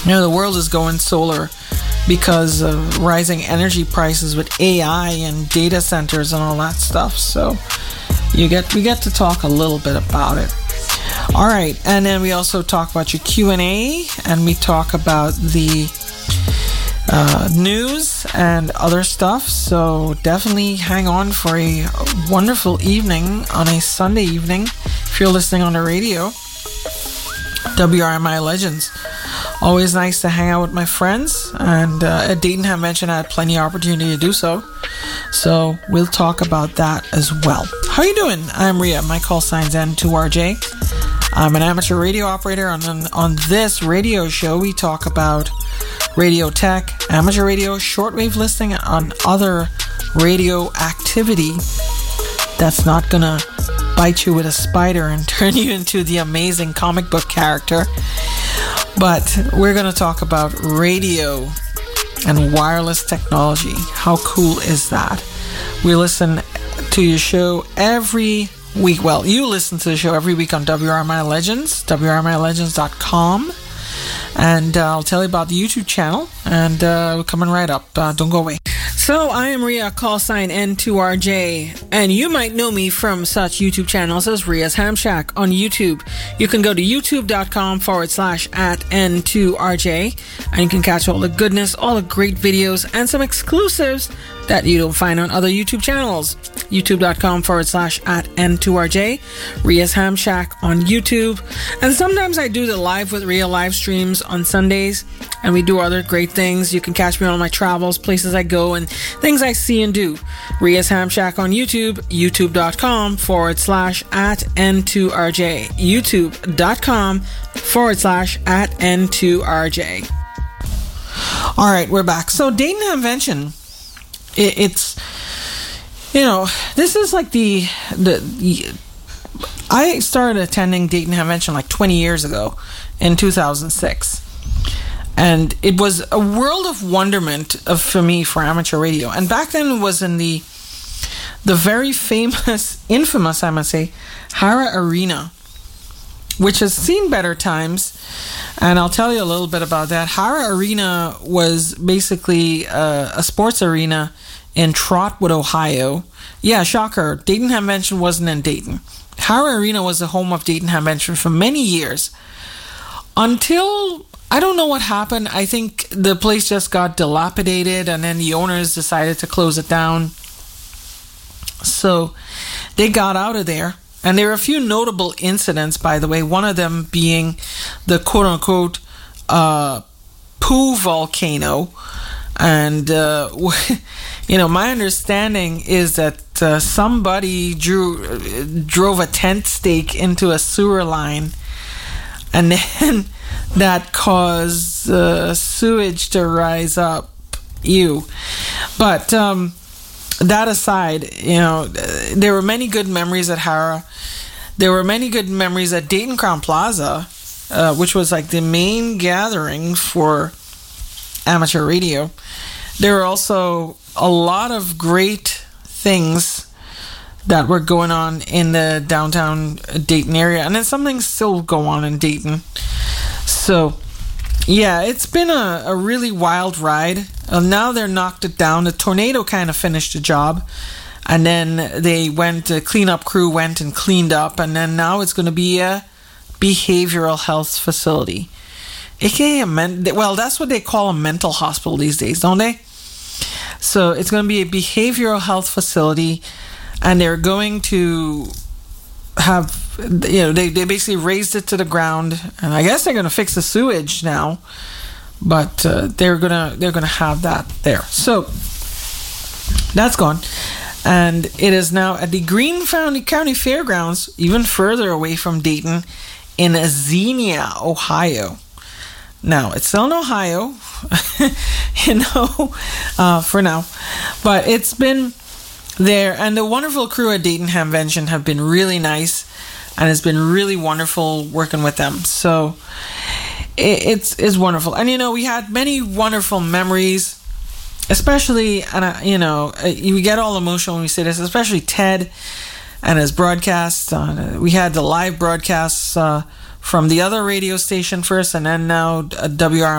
The world is going solar because of rising energy prices with AI and data centers and all that stuff. So we get to talk a little bit about it. All right, and then we also talk about your Q&A, and we talk about the news and other stuff. So definitely hang on for a wonderful evening on a Sunday evening if you're listening on the radio. WRMI Legends. Always nice to hang out with my friends, and at Dayton Convention I had plenty of opportunity to do so. So we'll talk about that as well. How you doing? I'm Rhea. My call sign's N2RJ. I'm an amateur radio operator. On this radio show, we talk about radio tech, amateur radio, shortwave listening, and other radio activity that's not gonna bite you with a spider and turn you into the amazing comic book character. But we're gonna talk about radio and wireless technology. How cool is that? We listen to your show every week. Well, you listen to the show every week on WRMI Legends, WRMILegends.com. And I'll tell you about the YouTube channel, and we're coming right up. Don't go away. So I am Rhea, call sign N2RJ, and you might know me from such YouTube channels as Rhea's Ham Shack on YouTube. You can go to youtube.com/@N2RJ, and you can catch all the goodness, all the great videos, and some exclusives that you don't find on other YouTube channels. youtube.com/@N2RJ, Rhea's Ham Shack on YouTube. And sometimes I do the Live with Rhea live streams on Sundays, and we do other great things. You can catch me on my travels, places I go, and things I see and do. Rhea's Ham Shack on YouTube, youtube.com/@N2RJ, youtube.com/@N2RJ. All right, we're back. So Dayton Convention, it's, this is like I started attending Dayton Convention like 20 years ago in 2006. And it was a world of wonderment for me for amateur radio. And back then it was in the very infamous, I must say, Hara Arena, which has seen better times. And I'll tell you a little bit about that. Hara Arena was basically a sports arena in Trotwood, Ohio. Yeah, shocker. Dayton Convention wasn't in Dayton. Hara Arena was the home of Dayton Convention for many years. Until, I don't know what happened. I think the place just got dilapidated, and then the owners decided to close it down. So they got out of there. And there are a few notable incidents, by the way. One of them being the quote-unquote Pooh volcano. And, my understanding is that somebody drove a tent stake into a sewer line, and then that caused sewage to rise up. Ew. But that aside, there were many good memories at Hara. There were many good memories at Dayton Crown Plaza, which was like the main gathering for amateur radio. There were also a lot of great things that were going on in the downtown Dayton area, and then some things still go on in Dayton. So yeah, it's been a really wild ride. Now they're knocked it down. The tornado kind of finished the job, and then the cleanup crew went and cleaned up, and then now it's going to be a behavioral health facility, aka that's what they call a mental hospital these days, don't they? So it's going to be a behavioral health facility, and they're going to have, they basically raised it to the ground, and I guess they're going to fix the sewage now, but they're gonna have that there. So that's gone, and it is now at the Greene County Fairgrounds, even further away from Dayton, in Xenia, Ohio. Now, it's still in Ohio, for now. But it's been there. And the wonderful crew at Dayton Convention have been really nice. And it's been really wonderful working with them. So, it's wonderful. And, we had many wonderful memories. Especially, and we get all emotional when we say this, especially Ted and his broadcasts. We had the live broadcasts from the other radio station first, and then now WRMI